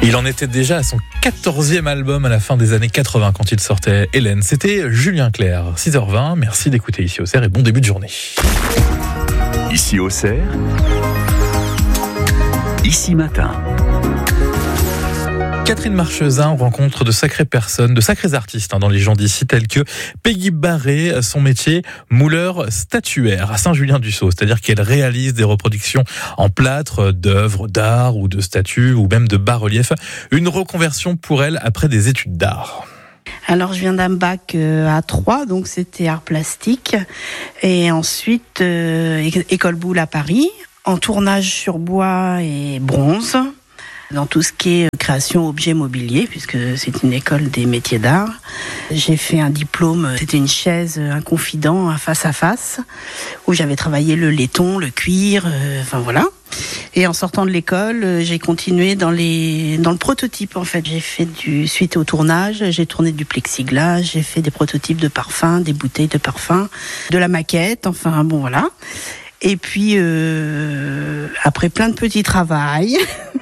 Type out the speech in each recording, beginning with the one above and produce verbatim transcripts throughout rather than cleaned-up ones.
Il en était déjà à son quatorzième album à la fin des années quatre-vingts quand il sortait Hélène. C'était Julien Clerc, six heures vingt. Merci d'écouter Ici Auxerre et bon début de journée. Ici Auxerre, Ici Matin. Catherine Marchezin rencontre de sacrées personnes, de sacrés artistes hein, dans les gens d'ici, tels que Peggy Barré, son métier, mouleur statuaire à Saint-Julien-du-Sault. C'est-à-dire qu'elle réalise des reproductions en plâtre d'œuvres d'art ou de statues ou même de bas-reliefs. Une reconversion pour elle après des études d'art. Alors je viens d'un bac à trois, donc c'était art plastique. Et ensuite, euh, école Boulle à Paris, en tournage sur bois et bronze. Dans tout ce qui est création objet mobilier, puisque c'est une école des métiers d'art. J'ai fait un diplôme, c'était une chaise, un confident, un face à face, où j'avais travaillé le laiton, le cuir, euh, enfin voilà. Et en sortant de l'école, j'ai continué dans les dans le prototype en fait. J'ai fait du suite au tournage, j'ai tourné du plexiglas, j'ai fait des prototypes de parfums, des bouteilles de parfums, de la maquette, enfin bon voilà. Et puis euh, après plein de petits travails.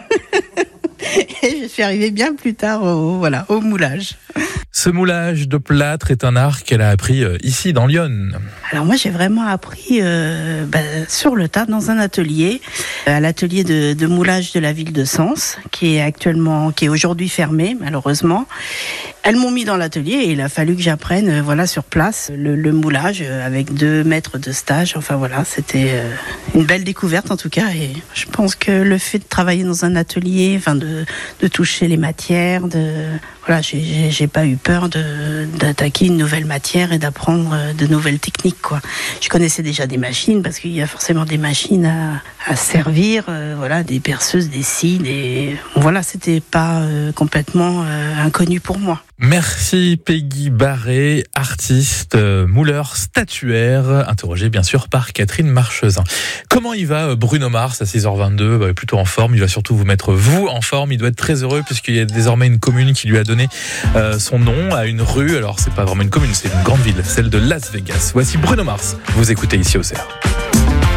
Et je suis arrivée bien plus tard au, voilà, au moulage. Ce moulage de plâtre est un art qu'elle a appris ici dans Lyon. Alors moi j'ai vraiment appris euh, bah, sur le tas dans un atelier, à l'atelier de, de moulage de la ville de Sens, qui est actuellement, qui est aujourd'hui fermé malheureusement. Elles m'ont mis dans l'atelier et il a fallu que j'apprenne, euh, voilà, sur place le, le moulage euh, avec deux maîtres de stage. Enfin voilà, c'était euh, une belle découverte en tout cas. Et je pense que le fait de travailler dans un atelier, enfin de, de toucher les matières, de voilà, j'ai, j'ai, j'ai pas eu peur de, d'attaquer une nouvelle matière et d'apprendre de nouvelles techniques, quoi. Je connaissais déjà des machines parce qu'il y a forcément des machines à, à servir, euh, voilà, des perceuses, des scies, des voilà, c'était pas euh, complètement euh, inconnu pour moi. Merci Peggy Barré, artiste, euh, mouleur statuaire, interrogée bien sûr par Catherine Marchezin. Comment il va Bruno Mars à six heures vingt-deux? Bah, plutôt en forme, il va surtout vous mettre vous en forme, il doit être très heureux puisqu'il y a désormais une commune qui lui a donné euh, son nom à une rue. Alors c'est pas vraiment une commune, c'est une grande ville, celle de Las Vegas. Voici Bruno Mars, vous écoutez Ici Auxerre.